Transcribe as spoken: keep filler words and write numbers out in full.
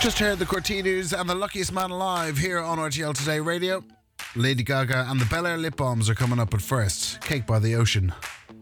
Just heard the Cortinas and the Luckiest Man Alive here on R T L Today Radio. Lady Gaga and the Bel Air Lip Balms are coming up, but first, Cake by the Ocean.